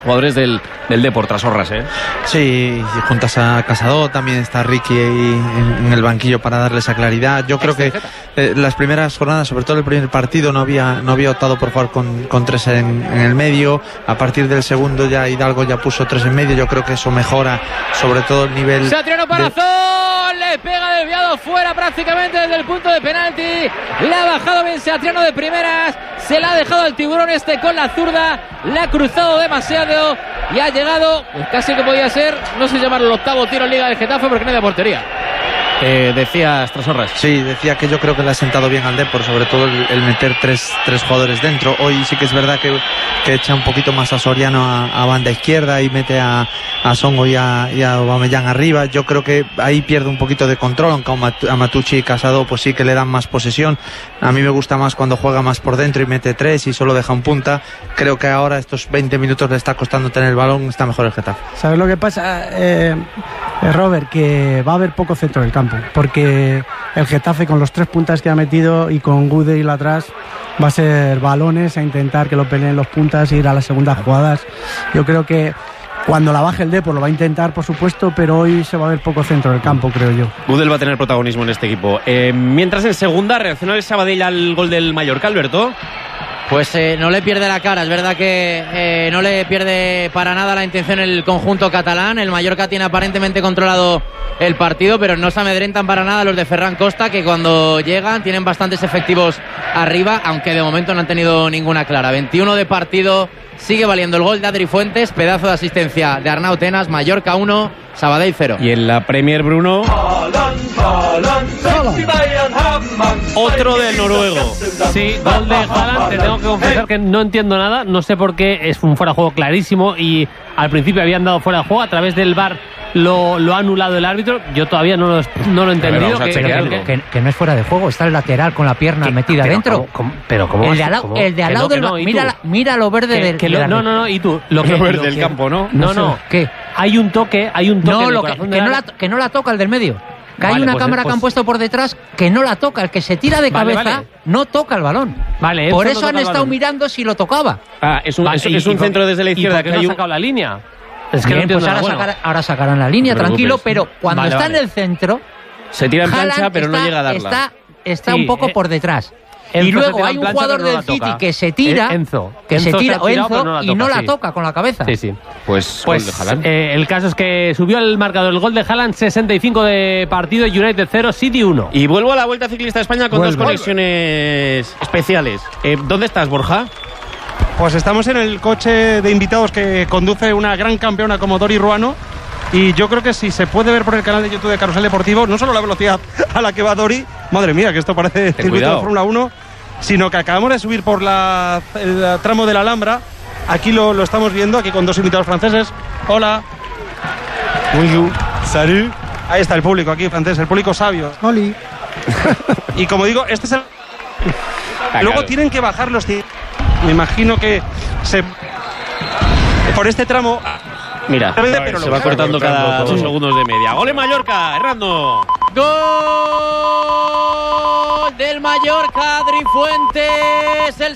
Jugadores del Depor, Trasorras, ¿eh? Sí, y juntas a Casado, también está Ricky ahí en el banquillo para darle esa claridad. Yo creo que las primeras jornadas, sobre todo el primer partido, no había optado por jugar con tres en el medio. A partir del segundo ya Hidalgo ya puso tres en medio. Yo creo que eso mejora sobre todo el nivel. Satriano para Zol, le pega desviado fuera prácticamente desde el punto de penalti. Le ha bajado bien Satriano de primeras, se la ha dejado al tiburón con la zurda, le ha cruzado demasiado y ha llegado, pues casi que podía ser, no sé llamarlo el octavo tiro en Liga del Getafe porque no hay de portería. Decías, Trasorras. Sí, decía que yo creo que le ha sentado bien al Depor, sobre todo el meter tres jugadores dentro. Hoy sí que es verdad que echa un poquito más a Soriano a banda izquierda y mete a Songo y a Aubameyang arriba. Yo creo que ahí pierde un poquito de control, aunque a Matucci y Casado pues sí que le dan más posesión. A mí me gusta más cuando juega más por dentro y mete tres y solo deja un punta. Creo que ahora estos 20 minutos le está costando tener el balón, está mejor el Getafe. ¿Sabes lo que pasa, Robert? Que va a haber poco centro del campo, porque el Getafe con los tres puntas que ha metido y con Gudel atrás va a ser balones a intentar que lo peleen los puntas y ir a las segundas jugadas. Yo creo que cuando la baje el Depor lo va a intentar, por supuesto, pero hoy se va a ver poco centro del campo, creo yo. Gudel va a tener protagonismo en este equipo. Mientras en segunda reaccionó el Sabadell al gol del Mallorca, Alberto. Pues no le pierde la cara, es verdad que no le pierde para nada la intención el conjunto catalán. El Mallorca tiene aparentemente controlado el partido, pero no se amedrentan para nada los de Ferran Costa, que cuando llegan tienen bastantes efectivos arriba, aunque de momento no han tenido ninguna clara. 21 de partido, sigue valiendo el gol de Adri Fuentes, pedazo de asistencia de Arnau Tenas. Mallorca 1, Sabadell 0. Y en la Premier, Bruno, otro del noruego. Sí, gol de Haaland. Te tengo que confesar que no entiendo nada, no sé por qué, es un fuera de juego clarísimo y al principio habían dado fuera de juego, a través del VAR lo ha anulado el árbitro. Yo todavía no lo he entendido. Que no es fuera de juego, está el lateral con la pierna metida dentro. ¿Cómo el de al lado del... Mira lo verde del... No, y tú... Lo verde del campo, ¿no? No. ¿Qué? Hay un toque que no la toca el del medio. Que hay una cámara que han puesto por detrás que no la toca. El que se tira de cabeza no toca el balón. Por eso han estado mirando si lo tocaba. Es un centro desde la izquierda. ¿Y por qué no ha sacado la línea? Es que bien, pues ahora sacarán la línea, tranquilo, pero cuando está en el centro... Se tira en plancha, pero no llega a darla. Está un poco por detrás. Y luego hay un jugador del City que se tira, Enzo y no la toca con la cabeza. Sí. Pues gol de Haaland. El caso es que subió el marcador el gol de Haaland, 65 de partido, United 0, City 1. Y vuelvo a la Vuelta Ciclista a España con dos conexiones especiales. ¿Dónde estás, Borja? Pues estamos en el coche de invitados que conduce una gran campeona como Dori Ruano. Y yo creo que si se puede ver por el canal de YouTube de Carrusel Deportivo, no solo la velocidad a la que va Dori, madre mía, que esto parece circuito de Fórmula 1, sino que acabamos de subir por el tramo de la Alhambra. Aquí lo estamos viendo, aquí con dos invitados franceses. Hola. Bonjour. Salut. Ahí está el público aquí francés, el público sabio. Oli. Y como digo, este es el... Luego tienen que bajar los... Me imagino que por este tramo... Mira, se va cortando cada 2 segundos de media. ¡Gol en Mallorca! ¡Errando! ¡Gol del Mallorca! Adri Fuentes, el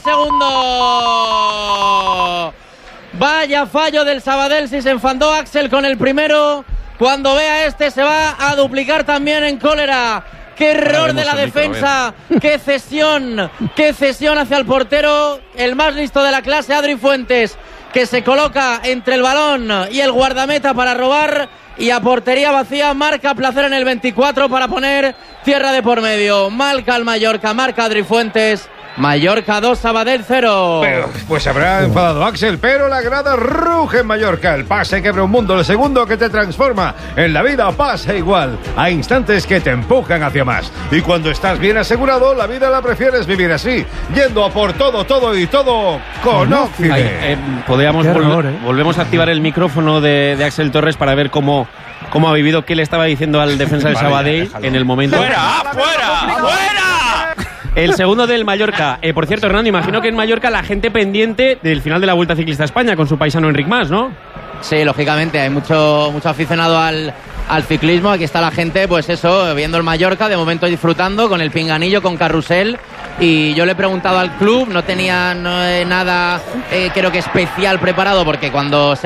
segundo. Vaya fallo del Sabadell, si se enfadó Axel con el primero. Cuando vea este se va a duplicar también en cólera. ¡Qué error de la defensa! ¡Qué cesión hacia el portero! El más listo de la clase, Adri Fuentes, que se coloca entre el balón y el guardameta para robar, y a portería vacía marca Placer en el 24 para poner tierra de por medio. Marca el Mallorca, marca Adri Fuentes. Mallorca 2, Sabadell 0. Pues se habrá enfadado Axel, pero la grada ruge en Mallorca. El pase que abre un mundo, el segundo que te transforma. En la vida pasa igual. Hay instantes que te empujan hacia más. Y cuando estás bien asegurado, la vida la prefieres vivir así, yendo a por todo con Oxide. Volvemos a activar el micrófono de Axel Torres para ver cómo ha vivido, qué le estaba diciendo al defensa del Sabadell en el momento. ¡Fuera! El segundo del Mallorca. Por cierto, Hernando, imagino que en Mallorca la gente pendiente del final de la Vuelta Ciclista a España con su paisano Enric Mas, ¿no? Sí, lógicamente, hay mucho aficionado al ciclismo. Aquí está la gente, pues eso, viendo el Mallorca, de momento disfrutando con el pinganillo, con Carrusel, y yo le he preguntado al club, no tenía nada creo que especial preparado, porque cuando